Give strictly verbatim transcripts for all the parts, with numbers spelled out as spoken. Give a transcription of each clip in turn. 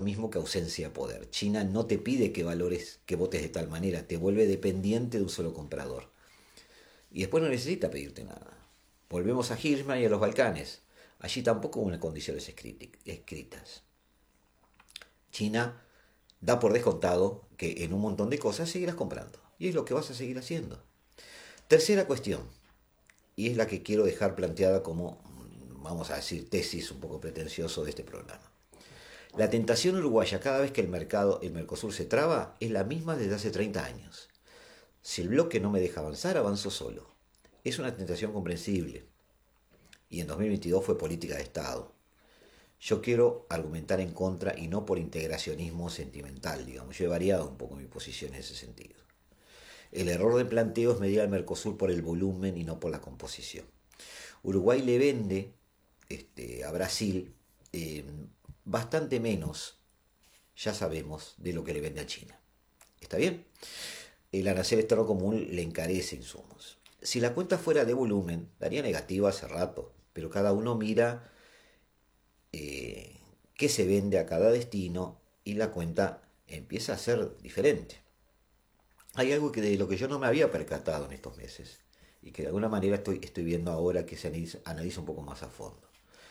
mismo que ausencia de poder. China no te pide que valores, que votes de tal manera, te vuelve dependiente de un solo comprador. Y después no necesita pedirte nada. Volvemos a Hirschman y a los Balcanes. Allí tampoco hubo unas condiciones escritas. China da por descontado que en un montón de cosas seguirás comprando. Y es lo que vas a seguir haciendo. Tercera cuestión, y es la que quiero dejar planteada como, vamos a decir, tesis un poco pretencioso de este programa. La tentación uruguaya cada vez que el mercado, el Mercosur se traba, es la misma desde hace treinta años. Si el bloque no me deja avanzar, avanzo solo. Es una tentación comprensible. Y en dos mil veintidós fue política de Estado. Yo quiero argumentar en contra y no por integracionismo sentimental, digamos. Yo he variado un poco mi posición en ese sentido. El error de planteo es medir al Mercosur por el volumen y no por la composición. Uruguay le vende este, a Brasil eh, bastante menos, ya sabemos, de lo que le vende a China. ¿Está bien? El arancel externo común le encarece insumos. Si la cuenta fuera de volumen, daría negativa hace rato, pero cada uno mira eh, qué se vende a cada destino y la cuenta empieza a ser diferente. Hay algo que de lo que yo no me había percatado en estos meses y que de alguna manera estoy, estoy viendo ahora que se analiza, analiza un poco más a fondo.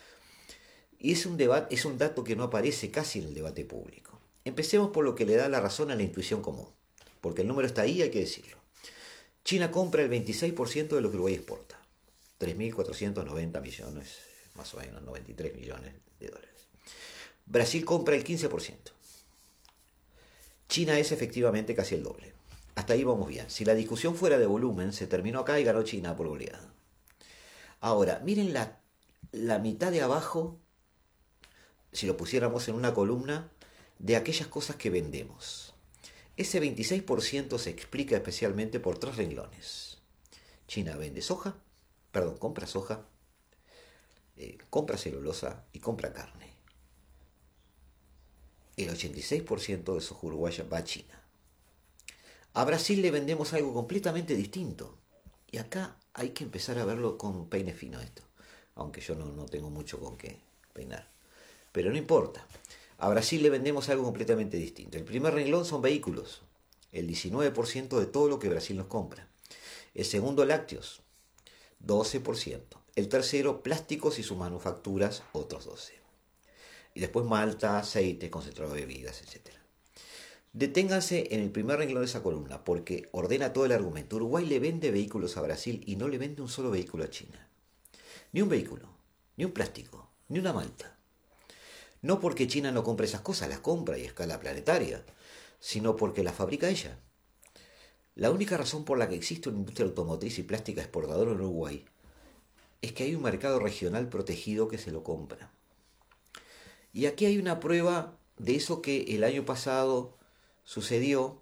Y es un, debate, es un dato que no aparece casi en el debate público. Empecemos por lo que le da la razón a la intuición común, porque el número está ahí, hay que decirlo. China compra el veintiséis por ciento de lo que Uruguay exporta, tres mil cuatrocientos noventa millones, más o menos, noventa y tres millones de dólares. Brasil compra el quince por ciento. China es efectivamente casi el doble. Hasta ahí vamos bien. Si la discusión fuera de volumen, se terminó acá y ganó China por goleada. Ahora, miren la, la mitad de abajo, si lo pusiéramos en una columna, de aquellas cosas que vendemos. Ese veintiséis por ciento se explica especialmente por tres renglones. China vende soja, perdón, compra soja, eh, compra celulosa y compra carne. El ochenta y seis por ciento de soja uruguaya va a China. A Brasil le vendemos algo completamente distinto. Y acá hay que empezar a verlo con peine fino esto. Aunque yo no, no tengo mucho con qué peinar. Pero no importa. A Brasil le vendemos algo completamente distinto. El primer renglón son vehículos. El diecinueve por ciento de todo lo que Brasil nos compra. El segundo, lácteos. doce por ciento. El tercero, plásticos y sus manufacturas, otros doce por ciento. Y después malta, aceite, concentrado de bebidas, etcétera. Deténganse en el primer renglón de esa columna, porque ordena todo el argumento. Uruguay le vende vehículos a Brasil y no le vende un solo vehículo a China. Ni un vehículo, ni un plástico, ni una malta. No porque China no compre esas cosas, las compra y a escala planetaria, sino porque las fabrica ella. La única razón por la que existe una industria automotriz y plástica exportadora en Uruguay es que hay un mercado regional protegido que se lo compra. Y aquí hay una prueba de eso que el año pasado sucedió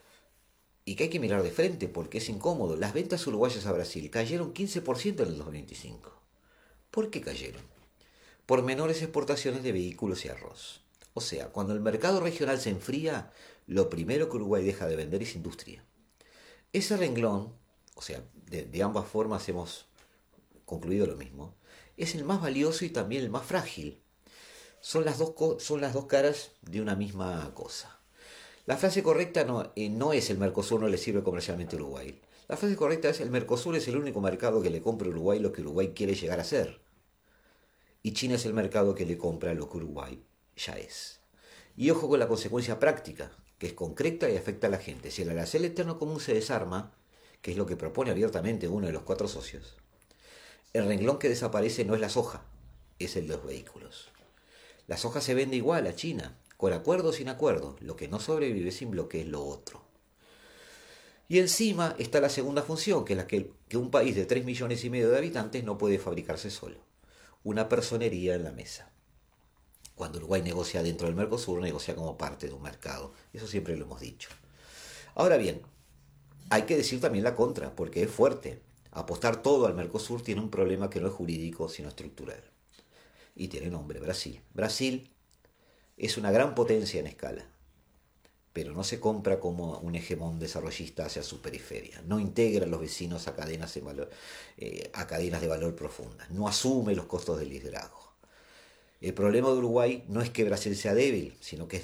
y que hay que mirar de frente porque es incómodo. Las ventas uruguayas a Brasil cayeron quince por ciento en el dos mil veinticinco. ¿Por qué cayeron? Por menores exportaciones de vehículos y arroz. O sea, cuando el mercado regional se enfría, lo primero que Uruguay deja de vender es industria. Ese renglón, o sea, de, de ambas formas hemos concluido lo mismo, es el más valioso y también el más frágil. Son las dos, son las dos caras de una misma cosa. La frase correcta no, eh, no es el Mercosur no le sirve comercialmente a Uruguay. La frase correcta es el Mercosur es el único mercado que le compra a Uruguay lo que Uruguay quiere llegar a ser. Y China es el mercado que le compra lo que Uruguay ya es. Y ojo con la consecuencia práctica, que es concreta y afecta a la gente. Si el arancel externo común se desarma, que es lo que propone abiertamente uno de los cuatro socios, el renglón que desaparece no es la soja, es el de los vehículos. La soja se vende igual a China, con acuerdo o sin acuerdo. Lo que no sobrevive sin bloque es lo otro. Y encima está la segunda función, que es la que, que un país de tres millones y medio de habitantes no puede fabricarse solo. Una personería en la mesa. Cuando Uruguay negocia dentro del Mercosur, negocia como parte de un mercado. Eso siempre lo hemos dicho. Ahora bien, hay que decir también la contra, porque es fuerte. Apostar todo al Mercosur tiene un problema que no es jurídico, sino estructural. Y tiene nombre, Brasil. Brasil es una gran potencia en escala, pero no se compra como un hegemón desarrollista hacia su periferia. No integra a los vecinos a cadenas de valor, eh, a cadenas de valor profundas. No asume los costos del liderazgo. El problema de Uruguay no es que Brasil sea débil, sino que es